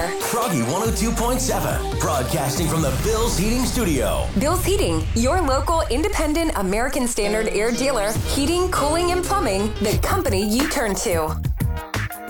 weather. Froggy 102.7, broadcasting from the Bill's Heating Studio. Bill's Heating, your local independent American Standard air dealer. Heating, cooling, and plumbing, the company you turn to.